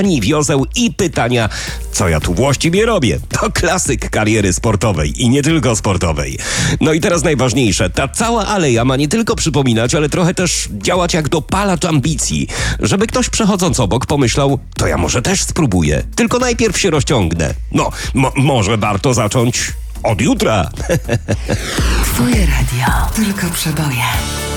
wioseł i pytania, co ja tu właściwie robię. To klasyk kariery sportowej i nie tylko sportowej. No i teraz najważniejsze, ta cała aleja ma nie tylko przypominać, ale trochę też działać jak dopalacz ambicji, żeby ktoś przechodząc obok pomyślał, to ja może też spróbuję, tylko najpierw się rozciągnę. No, może warto zacząć od jutra. Twoje radio, tylko przeboje.